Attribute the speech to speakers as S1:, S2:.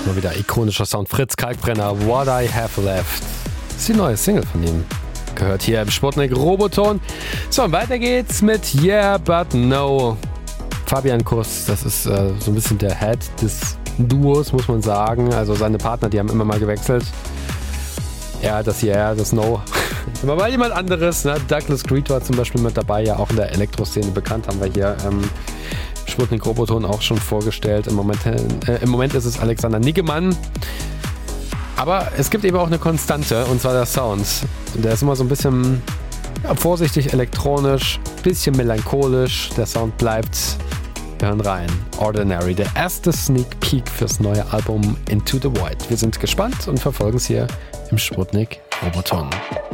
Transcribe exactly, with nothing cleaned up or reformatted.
S1: mal wieder ikonischer Sound. Fritz Kalkbrenner, What I Have Left. Das ist die neue Single von ihm. Gehört hier im Sputnik Roboton. So, und weiter geht's mit Yeah, But No. Fabian Kuss, das ist äh, so ein bisschen der Head des Duos, muss man sagen. Also seine Partner, die haben immer mal gewechselt. Ja, das Yeah, das No. Aber mal jemand anderes, ne? Douglas Creed war zum Beispiel mit dabei, ja auch in der Elektroszene bekannt, haben wir hier ähm, Sputnik Roboton auch schon vorgestellt. Im Moment, äh, im Moment ist es Alexander Niggemann. Aber es gibt eben auch eine Konstante, und zwar der Sound. Der ist immer so ein bisschen ja, vorsichtig elektronisch, bisschen melancholisch. Der Sound bleibt. Wir hören rein. Ordinary, der erste Sneak Peek fürs neue Album Into the Void. Wir sind gespannt und verfolgen es hier im Sputnik Roboton.